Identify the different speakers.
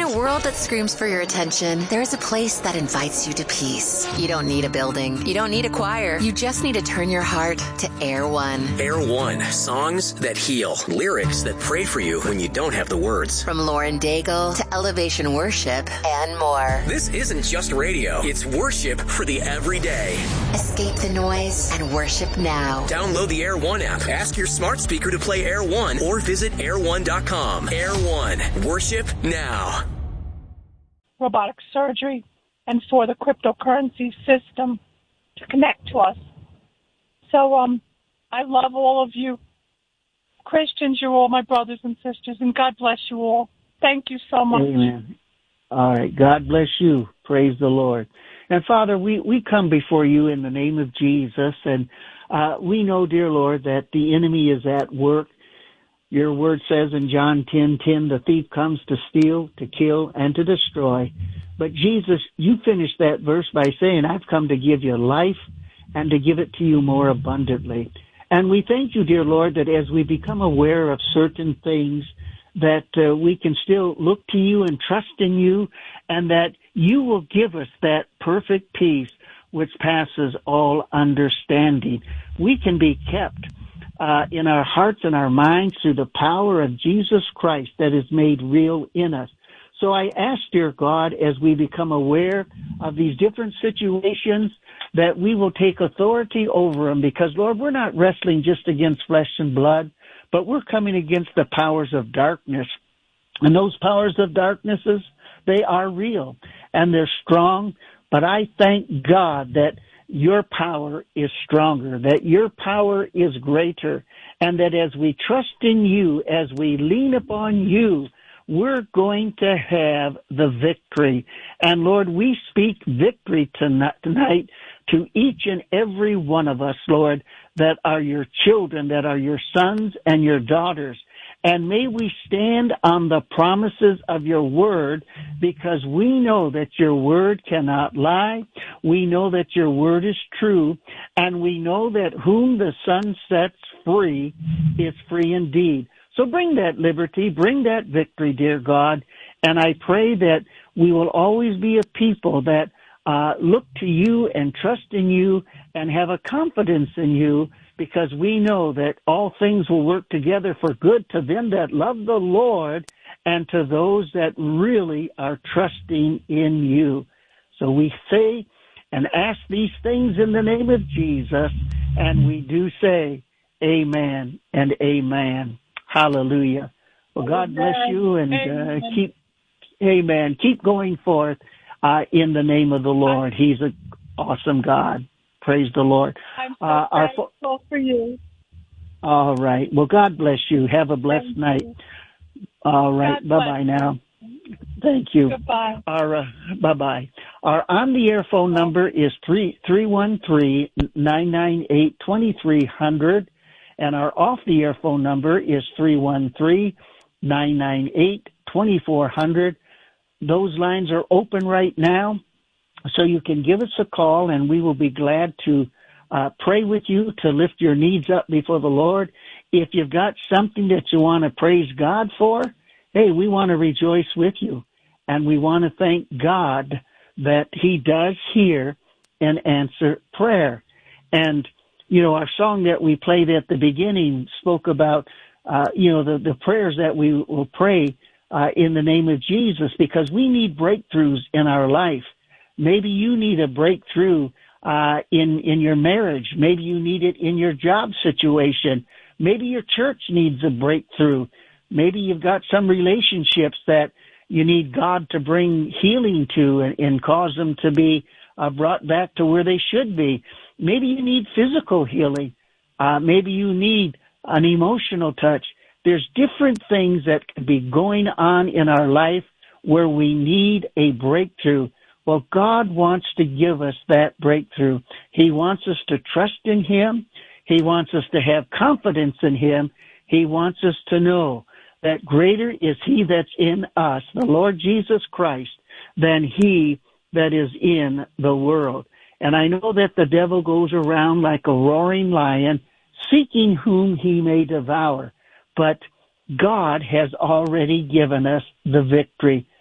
Speaker 1: a world that screams for your attention, there is a place that invites you to peace. You don't need a building. You don't need a choir. You just need to turn your heart to Air One.
Speaker 2: Air One. Songs that heal. Lyrics that pray for you when you don't have the words.
Speaker 1: From Lauren Daigle to Elevation Worship and more.
Speaker 2: This isn't just radio. It's worship for the everyday.
Speaker 1: Escape the noise and worship now.
Speaker 2: Download the Air One app. Ask your smart speaker to play Air One or visit air1.com. Air One. Worship now.
Speaker 3: Robotic surgery and for the cryptocurrency system to connect to us. So I love all of you. Christians, you're all my brothers and sisters, and God bless you all. Thank you so much.
Speaker 4: Amen. All right. God bless you. Praise the Lord. And Father, we come before you in the name of Jesus, and we know, dear Lord, that the enemy is at work. Your word says in John 10:10, the thief comes to steal, to kill, and to destroy. But Jesus, you finished that verse by saying, I've come to give you life and to give it to you more abundantly. And we thank you, dear Lord, that as we become aware of certain things, that we can still look to you and trust in you, and that you will give us that perfect peace which passes all understanding. We can be kept in our hearts and our minds through the power of Jesus Christ that is made real in us. So I ask, dear God, as we become aware of these different situations, that we will take authority over them, because, Lord, we're not wrestling just against flesh and blood, but we're coming against the powers of darkness. And those powers of darknesses, they are real and they're strong, but I thank God that your power is stronger, that your power is greater, and that as we trust in you, as we lean upon you, we're going to have the victory. And Lord, we speak victory tonight to each and every one of us, Lord, that are your children, that are your sons and your daughters. And may we stand on the promises of your word, because we know that your word cannot lie. We know that your word is true. And we know that whom the Son sets free is free indeed. So bring that liberty, bring that victory, dear God. And I pray that we will always be a people that look to you and trust in you and have a confidence in you, because we know that all things will work together for good to them that love the Lord and to those that really are trusting in you. So we say and ask these things in the name of Jesus, and we do say amen and amen. Hallelujah. Well, God bless you, and keep going forth in the name of the Lord. He's an awesome God. Praise the Lord.
Speaker 3: I'm so thankful for you.
Speaker 4: All right. Well, God bless you. Have a blessed night. All right. Bye-bye now. Thank you.
Speaker 3: Goodbye.
Speaker 4: Bye-bye. Our on-the-air phone number is 313-998-2300, and our off-the-air phone number is 313-998-2400. Those lines are open right now, so you can give us a call, and we will be glad to pray with you to lift your needs up before the Lord. If you've got something that you want to praise God for, hey, we want to rejoice with you, and we want to thank God that he does hear and answer prayer. And, you know, our song that we played at the beginning spoke about, the prayers that we will pray in the name of Jesus, because we need breakthroughs in our life. Maybe you need a breakthrough in your marriage. Maybe you need it in your job situation. Maybe your church needs a breakthrough. Maybe you've got some relationships that you need God to bring healing to and cause them to be brought back to where they should be. Maybe you need physical healing. Maybe you need an emotional touch. There's different things that could be going on in our life where we need a breakthrough. Well, God wants to give us that breakthrough. He wants us to trust in him. He wants us to have confidence in him. He wants us to know that greater is he that's in us, the Lord Jesus Christ, than he that is in the world. And I know that the devil goes around like a roaring lion, seeking whom he may devour. But God has already given us the victory.